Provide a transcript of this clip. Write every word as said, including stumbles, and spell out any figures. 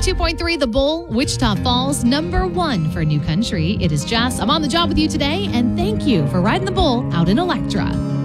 two point three The Bull, Wichita Falls, number one for New Country. It is Jess. I'm on the job with you today, and thank you for riding the bull out in Electra.